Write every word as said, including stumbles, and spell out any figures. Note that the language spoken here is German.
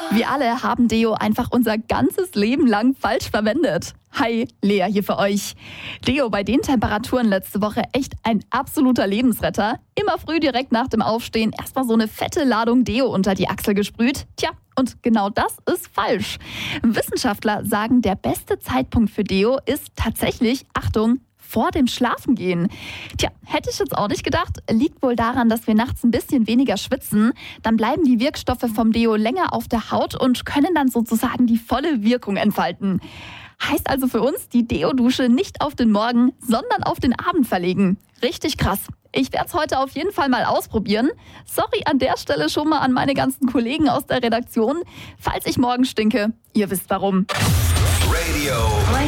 Wir alle haben Deo einfach unser ganzes Leben lang falsch verwendet. Hi, Lea hier für euch. Deo bei den Temperaturen letzte Woche echt ein absoluter Lebensretter. Immer früh direkt nach dem Aufstehen erstmal so eine fette Ladung Deo unter die Achsel gesprüht. Tja, und genau das ist falsch. Wissenschaftler sagen, der beste Zeitpunkt für Deo ist tatsächlich, Achtung, vor dem Schlafengehen. Tja, hätte ich jetzt auch nicht gedacht. Liegt wohl daran, dass wir nachts ein bisschen weniger schwitzen. Dann bleiben die Wirkstoffe vom Deo länger auf der Haut und können dann sozusagen die volle Wirkung entfalten. Heißt also für uns, die Deo-Dusche nicht auf den Morgen, sondern auf den Abend verlegen. Richtig krass. Ich werde es heute auf jeden Fall mal ausprobieren. Sorry an der Stelle schon mal an meine ganzen Kollegen aus der Redaktion. Falls ich morgen stinke, ihr wisst warum. Radio